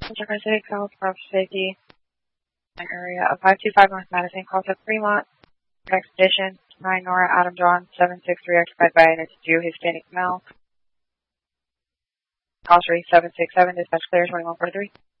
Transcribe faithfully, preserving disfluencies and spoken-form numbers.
Jefferson City, Cal's for safety. An area of five two five North Madison, call to Fremont. Expedition nine Nora Adam John seven six three occupied by an Jew Hispanic male. Call three seven six seven dispatch clear twenty one forty three.